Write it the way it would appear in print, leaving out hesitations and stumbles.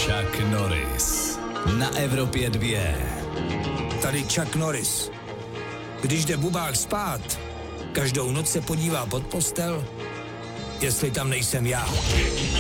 Chuck Norris na Evropě 2. Tady Chuck Norris. Když jde bubák spát, každou noc se podívá pod postel, jestli tam nejsem já.